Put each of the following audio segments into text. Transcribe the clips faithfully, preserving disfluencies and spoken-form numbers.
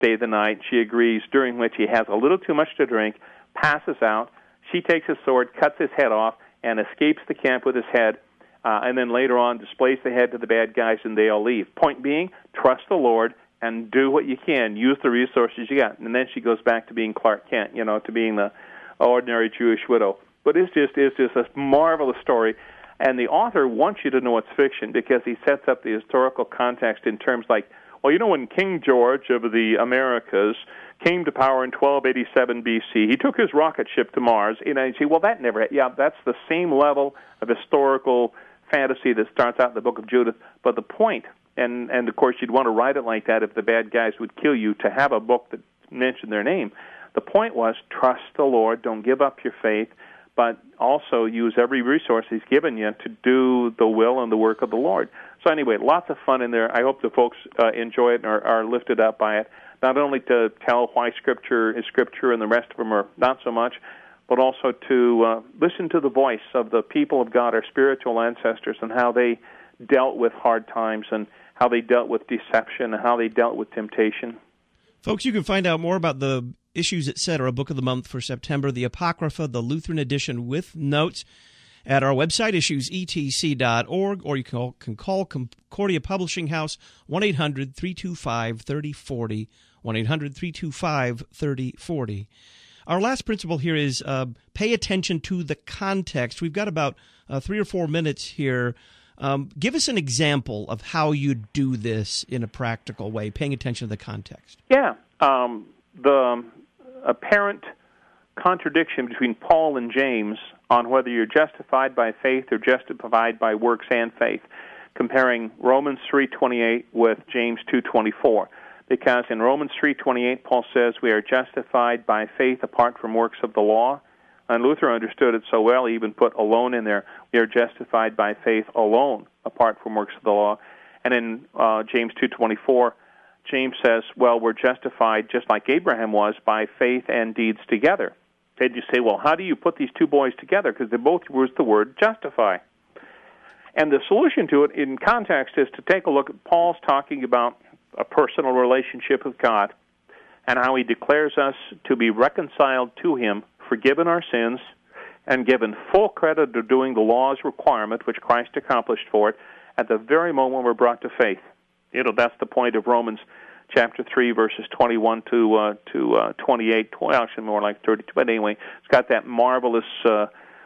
stay the night. She agrees, during which he has a little too much to drink, passes out. She takes his sword, cuts his head off, and escapes the camp with his head, uh, and then later on displays the head to the bad guys, and they all leave. Point being, trust the Lord and do what you can. Use the resources you got. And then she goes back to being Clark Kent, you know, to being the ordinary Jewish widow. But it's just, it's just a marvelous story. And the author wants you to know it's fiction because he sets up the historical context in terms like, well, you know, when King George of the Americas came to power in twelve eighty-seven B C, he took his rocket ship to Mars. And I say, well, that never, yeah, that's the same level of historical fantasy that starts out in the book of Judith. But the point, and, and of course, you'd want to write it like that if the bad guys would kill you to have a book that mentioned their name. The point was, trust the Lord, don't give up your faith, but also use every resource he's given you to do the will and the work of the Lord. So anyway, lots of fun in there. I hope the folks uh, enjoy it and are, are lifted up by it, not only to tell why Scripture is Scripture and the rest of them are not so much, but also to uh, listen to the voice of the people of God, our spiritual ancestors, and how they dealt with hard times and how they dealt with deception and how they dealt with temptation. Folks, you can find out more about the Issues, et cetera, Book of the Month for September, the Apocrypha, the Lutheran edition with notes, at our website, issues e t c dot org, or you can call, can call Concordia Publishing House, one eight hundred three two five three zero four zero, one eight hundred three two five three zero four zero. Our last principle here is uh, pay attention to the context. We've got about uh, three or four minutes here. Um, give us an example of how you do this in a practical way, paying attention to the context. Yeah. Um, the apparent contradiction between Paul and James on whether you're justified by faith or justified by works and faith, comparing Romans three twenty-eight with James two twenty-four. Because in Romans three twenty-eight, Paul says we are justified by faith apart from works of the law. And Luther understood it so well, he even put alone in there. We are justified by faith alone apart from works of the law. And in uh, James two twenty-four, James says, well, we're justified just like Abraham was by faith and deeds together. Then you say, well, how do you put these two boys together? Because they both use the word justify. And the solution to it in context is to take a look at Paul's talking about a personal relationship with God and how he declares us to be reconciled to him, forgiven our sins, and given full credit to doing the law's requirement, which Christ accomplished for it, at the very moment we're brought to faith. You know, that's the point of Romans chapter three, verses twenty-one to uh, to uh, twenty-eight, actually more like thirty-two, but anyway, it's got that marvelous uh,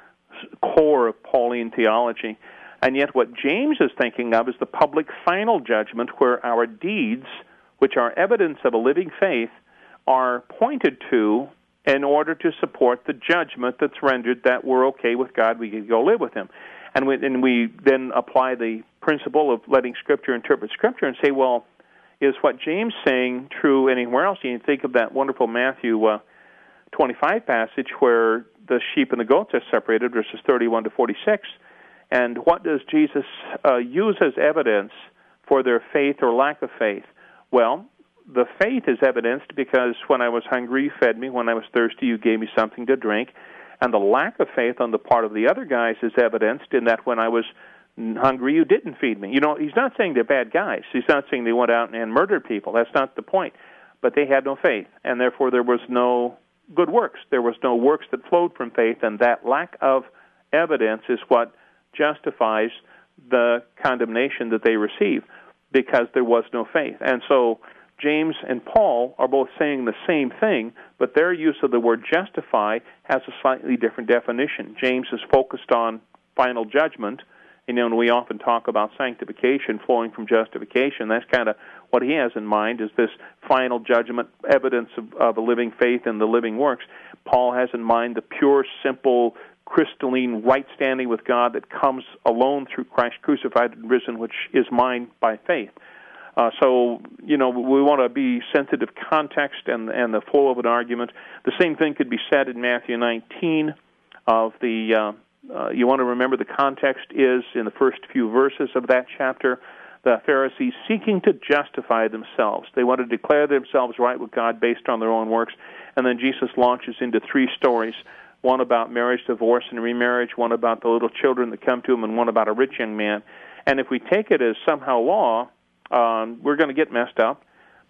core of Pauline theology. And yet what James is thinking of is the public final judgment where our deeds, which are evidence of a living faith, are pointed to in order to support the judgment that's rendered that we're okay with God, we can go live with him. And we, and we then apply the principle of letting Scripture interpret Scripture and say, well, is what James saying true anywhere else? You think of that wonderful Matthew uh, twenty-five passage where the sheep and the goats are separated, verses thirty-one to forty-six. And what does Jesus uh, use as evidence for their faith or lack of faith? Well, the faith is evidenced because when I was hungry, you fed me. When I was thirsty, you gave me something to drink. And the lack of faith on the part of the other guys is evidenced in that when I was hungry, you didn't feed me. You know, he's not saying they're bad guys. He's not saying they went out and murdered people. That's not the point. But they had no faith, and therefore there was no good works. There was no works that flowed from faith, and that lack of evidence is what justifies the condemnation that they receive because there was no faith. And so James and Paul are both saying the same thing, but their use of the word justify has a slightly different definition. James is focused on final judgment. You know, and we often talk about sanctification flowing from justification. That's kind of what he has in mind, is this final judgment, evidence of, of a living faith and the living works. Paul has in mind the pure, simple, crystalline right standing with God that comes alone through Christ crucified and risen, which is mine by faith. Uh, so, you know, we want to be sensitive to context and, and the flow of an argument. The same thing could be said in Matthew nineteen of the, uh, uh, you want to remember the context is in the first few verses of that chapter, the Pharisees seeking to justify themselves. They want to declare themselves right with God based on their own works. And then Jesus launches into three stories, one about marriage, divorce, and remarriage, one about the little children that come to him, and one about a rich young man. And if we take it as somehow law, Um, we're going to get messed up.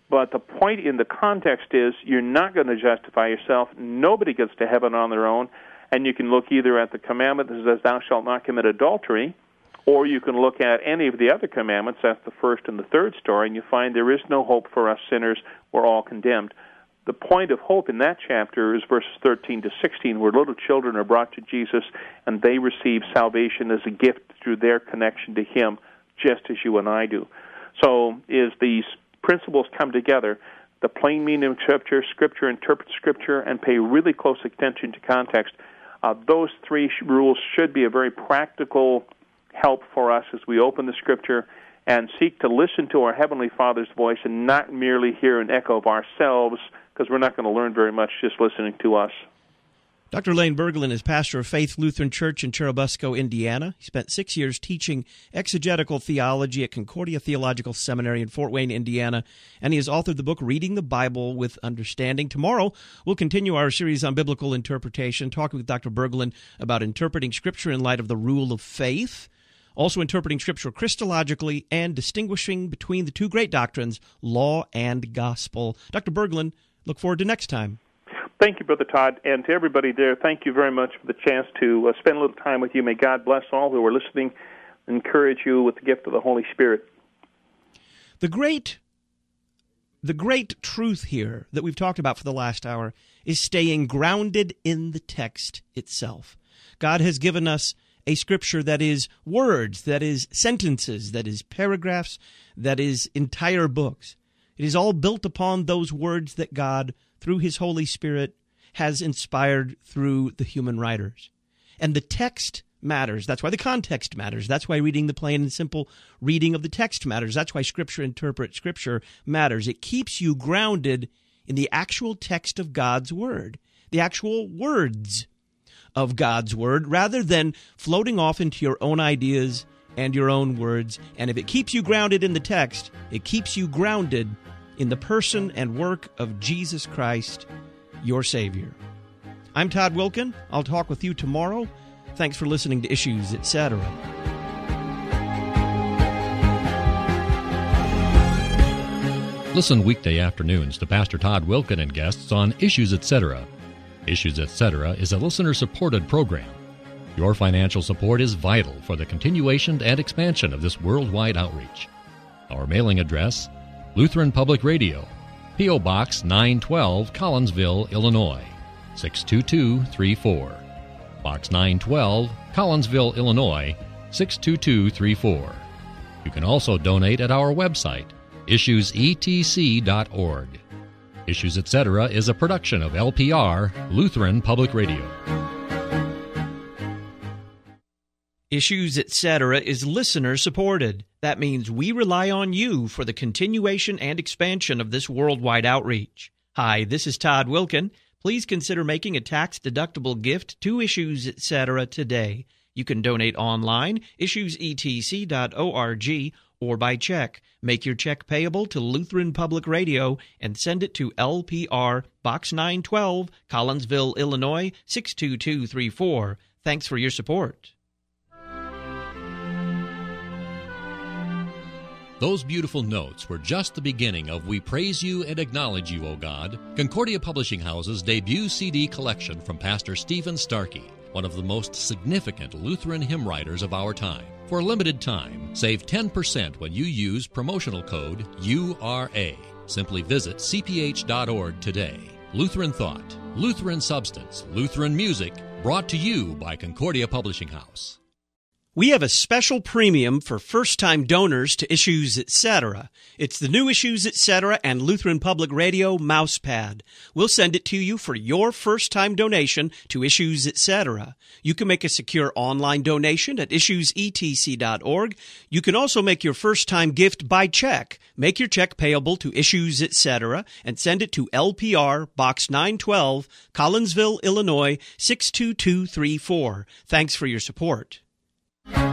But the point in the context is you're not going to justify yourself. Nobody gets to heaven on their own. And you can look either at the commandment that says, thou shalt not commit adultery, or you can look at any of the other commandments. That's the first and the third story, and you find there is no hope for us sinners. We're all condemned. The point of hope in that chapter is verses thirteen to sixteen, where little children are brought to Jesus, and they receive salvation as a gift through their connection to Him, just as you and I do. So as these principles come together, the plain meaning of Scripture, Scripture interprets Scripture, and pay really close attention to context, uh, those three sh- rules should be a very practical help for us as we open the Scripture and seek to listen to our Heavenly Father's voice and not merely hear an echo of ourselves, because we're not going to learn very much just listening to us. Doctor Lane Berglund is pastor of Faith Lutheran Church in Churubusco, Indiana. He spent six years teaching exegetical theology at Concordia Theological Seminary in Fort Wayne, Indiana, and he has authored the book Reading the Bible with Understanding. Tomorrow, we'll continue our series on biblical interpretation, talking with Doctor Berglund about interpreting Scripture in light of the rule of faith, also interpreting Scripture Christologically, and distinguishing between the two great doctrines, law and gospel. Doctor Berglund, look forward to next time. Thank you, Brother Todd, and to everybody there, thank you very much for the chance to uh, spend a little time with you. May God bless all who are listening, encourage you with the gift of the Holy Spirit. The great, the great truth here that we've talked about for the last hour is staying grounded in the text itself. God has given us a Scripture that is words, that is sentences, that is paragraphs, that is entire books. It is all built upon those words that God, through His Holy Spirit, has inspired through the human writers. And the text matters. That's why the context matters. That's why reading the plain and simple reading of the text matters. That's why Scripture interpret Scripture matters. It keeps you grounded in the actual text of God's Word, the actual words of God's Word, rather than floating off into your own ideas and your own words. And if it keeps you grounded in the text, it keeps you grounded in the person and work of Jesus Christ, your Savior. I'm Todd Wilken. I'll talk with you tomorrow. Thanks for listening to Issues, et cetera. Listen weekday afternoons to Pastor Todd Wilken and guests on Issues, et cetera. Issues, et cetera is a listener-supported program. Your financial support is vital for the continuation and expansion of this worldwide outreach. Our mailing address, Lutheran Public Radio, P O. Box nine twelve, Collinsville, Illinois, six two two three four. Box nine twelve, Collinsville, Illinois, six two two three four. You can also donate at our website, issues e t c dot org. Issues, et cetera is a production of L P R, Lutheran Public Radio. Issues, et cetera is listener-supported. That means we rely on you for the continuation and expansion of this worldwide outreach. Hi, this is Todd Wilken. Please consider making a tax-deductible gift to Issues, et cetera today. You can donate online, issues e t c dot org, or by check. Make your check payable to Lutheran Public Radio and send it to L P R, Box nine twelve, Collinsville, Illinois, six two two three four. Thanks for your support. Those beautiful notes were just the beginning of We Praise You and Acknowledge You, O God, Concordia Publishing House's debut C D collection from Pastor Stephen Starkey, one of the most significant Lutheran hymn writers of our time. For a limited time, save ten percent when you use promotional code U R A. Simply visit c p h dot org today. Lutheran Thought, Lutheran Substance, Lutheran Music, brought to you by Concordia Publishing House. We have a special premium for first-time donors to Issues, et cetera. It's the new Issues, et cetera and Lutheran Public Radio mousepad. We'll send it to you for your first-time donation to Issues, et cetera. You can make a secure online donation at issues e t c dot org. You can also make your first-time gift by check. Make your check payable to Issues, et cetera and send it to L P R, Box nine twelve, Collinsville, Illinois, six two two three four. Thanks for your support.